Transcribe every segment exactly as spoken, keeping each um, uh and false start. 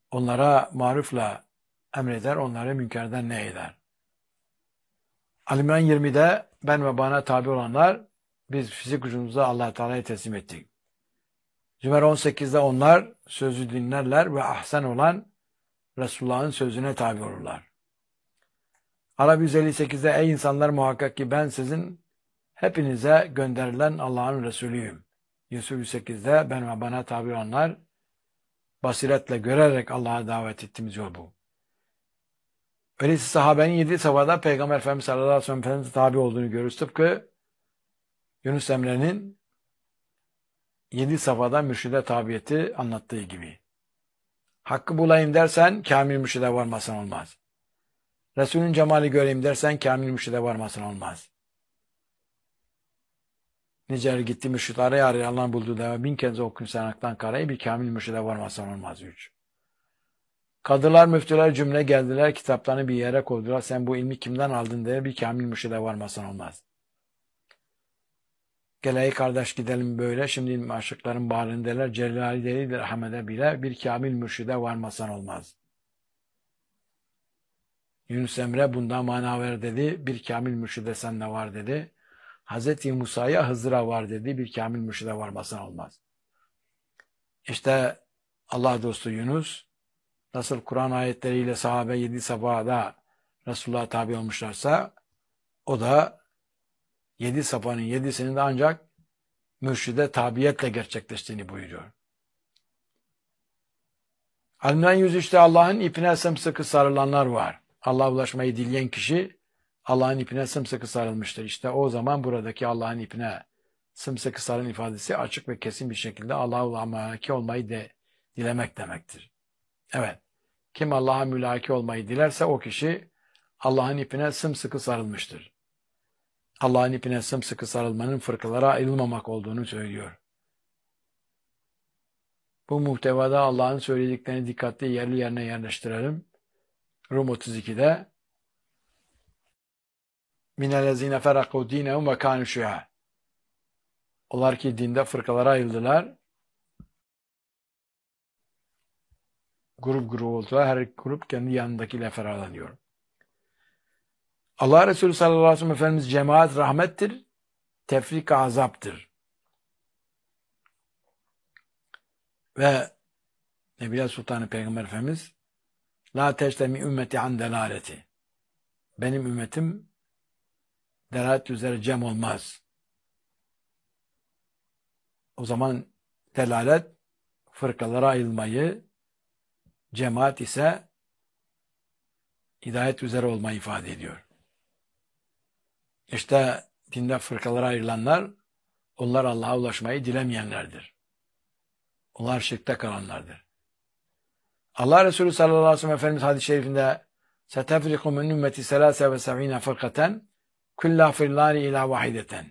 onlara marufla emreder, onları münkerden ne eder? Ali İmran yirmide ben ve bana tabi olanlar biz fizik ucumuzu Allah Teala'ya teslim ettik. Zümer on sekizde onlar sözü dinlerler ve ahsen olan Resulullah'ın sözüne tabi olurlar. Arap yüz elli sekizde ey insanlar muhakkak ki ben sizin hepinize gönderilen Allah'ın Resulüyüm. Yusuf yüz sekizde ben ve bana tabi olanlar basiretle görerek Allah'a davet ettiğimiz yol bu. Öyleyse sahabenin yedi safhada Peygamber Efendimiz sallallahu aleyhi ve sellem'e tabi olduğunu görürüz. Tıpkı Yunus Emre'nin yedi safhada mürşide tabiyeti anlattığı gibi. Hakkı bulayım dersen kamil mürşide varmasın olmaz. Resulün cemali göreyim dersen kamil mürşide varmasın olmaz. Niceleri gitti mürşid araya araya Allah'ın bulduğu deva bin kez okun sanaktan karayı bir kamil mürşide varmasın olmaz. Üç. Kadılar, müftüler cümle geldiler, kitaplarını bir yere koydular. Sen bu ilmi kimden aldın diye bir kamil mürşide varmasın olmaz. Gel ey kardeş gidelim böyle. Şimdi aşıkların bağrındalar. Celali deli rahmede bile bir kamil mürşide varmasan olmaz. Yunus Emre bundan mana ver dedi. Bir kamil mürşide sende var dedi. Hazreti Musa'ya Hızır'a var dedi. Bir kamil mürşide varmasan olmaz. İşte Allah dostu Yunus nasıl Kur'an ayetleriyle sahabe yedi safhada Resulullah'a tabi olmuşlarsa o da yedi safhanın yedisinin de ancak mürşide tabiyetle gerçekleştiğini buyuruyor. Ali'den yüz üçte Allah'ın ipine sımsıkı sarılanlar var. Allah'a ulaşmayı dileyen kişi Allah'ın ipine sımsıkı sarılmıştır. İşte o zaman buradaki Allah'ın ipine sımsıkı sarılın ifadesi açık ve kesin bir şekilde Allah'a mülaki olmayı de, dilemek demektir. Evet. Kim Allah'a mülaki olmayı dilerse o kişi Allah'ın ipine sımsıkı sarılmıştır. Allah'ın ipine sımsıkı sarılmanın fırkalara ayrılmamak olduğunu söylüyor. Bu muhtevada Allah'ın söylediklerini dikkatli yerli yerine yerleştirelim. Rum otuz ikide minellezine ferakû dînehum ve kânû şi'a. Onlar ki dinde fırkalara ayrıldılar. Grup grup oldular. Her grup kendi yanındakiyle ferahlanıyor. Allah Resulü sallallahu aleyhi ve sellem Efendimiz cemaat rahmettir, tefrik azaptır. Ve Nebiye Sultanı Peygamber Efendimiz la teştemi ümmeti an delaleti. Benim ümmetim delalet üzere cem olmaz. O zaman delalet fırkalara ayrılmayı, cemaat ise hidayet üzere olmayı ifade ediyor. İşte dinde fırkalara ayrılanlar, onlar Allah'a ulaşmayı dilemeyenlerdir. Onlar şirkte kalanlardır. Allah Resulü sallallahu aleyhi ve sellem Efendimiz hadis-i şerifinde setefriku min ümmeti selâse ve sev'ine fırkaten kullâ fillâri ilâ vahideten.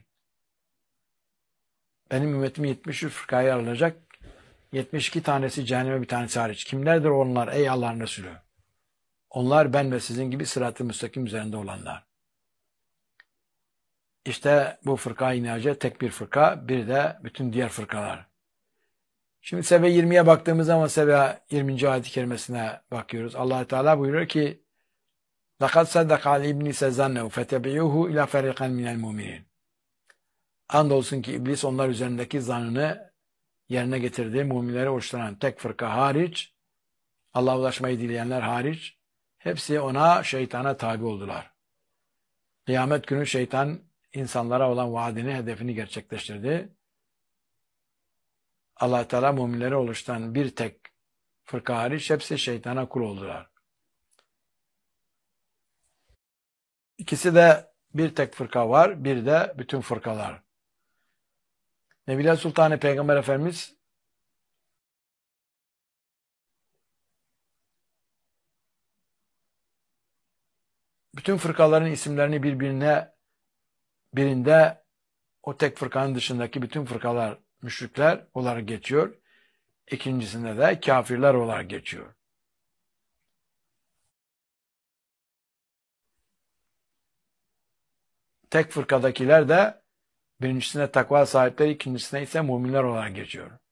Benim ümmetim yetmiş üç fırkaya ayrılacak. yetmiş iki tanesi cehenneme bir tanesi hariç. Kimlerdir onlar ey Allah'ın Resulü? Onlar ben ve sizin gibi sırat-ı müstakim üzerinde olanlar. İşte bu fırka-i naciye tek bir fırka, bir de bütün diğer fırkalar. Şimdi Sebe yirmiye baktığımız zaman Sebe yirminci ayet-i kerimesine bakıyoruz. Allah Teala buyuruyor ki لَقَدْ صَدَّقَ عَلْ اِبْنِسَ زَنَّهُ فَتَبِعُوهُ اِلَى فَرِقًا مِنَ الْمُؤْمِنِينَ. Andolsun ki iblis onlar üzerindeki zannını yerine getirdiği müminleri oluşturan tek fırka hariç, Allah'a ulaşmayı dileyenler hariç, hepsi ona, şeytana tabi oldular. Kıyamet günü şeytan insanlara olan vaadini, hedefini gerçekleştirdi. Allah Teala müminleri oluşturan bir tek fırka hariç hepsi şeytana kul oldular. İkisi de bir tek fırka var, bir de bütün fırkalar. Nebiler Sultanı Peygamber Efendimiz bütün fırkaların isimlerini birbirine birinde o tek fırkanın dışındaki bütün fırkalar müşrikler olarak geçiyor. İkincisinde de kafirler olarak geçiyor. Tek fırkadakiler de birincisine takva sahipleri, ikincisine ise müminler olarak geçiyor.